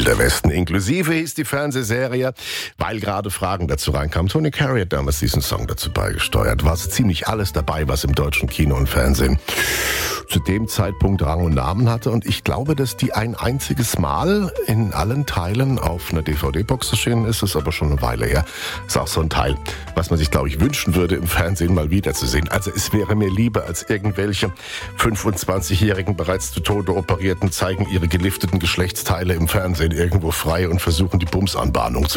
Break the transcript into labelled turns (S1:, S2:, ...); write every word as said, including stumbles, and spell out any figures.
S1: Wilder Westen inklusive hieß die Fernsehserie, weil gerade Fragen dazu reinkamen. Tony Carey hat damals diesen Song dazu beigesteuert. War so ziemlich alles dabei, was im deutschen Kino und Fernsehen zu dem Zeitpunkt Rang und Namen hatte. Und ich glaube, dass die ein einziges Mal in allen Teilen auf einer D V D-Box erschienen ist. Ist aber schon eine Weile her. Ist auch so ein Teil, was man sich, glaube ich, wünschen würde, im Fernsehen mal wiederzusehen. Also es wäre mir lieber, als irgendwelche fünfundzwanzigjährigen bereits zu Tode Operierten zeigen ihre gelifteten Geschlechtsteile im Fernsehen irgendwo frei und versuchen, die Bumsanbahnung zu